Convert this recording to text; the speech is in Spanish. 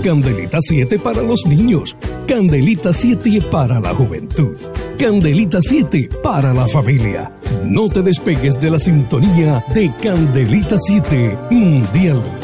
Candelita 7 para los niños. Candelita 7 para la juventud. Candelita 7 para la familia. No te despegues de la sintonía de Candelita 7 Mundial.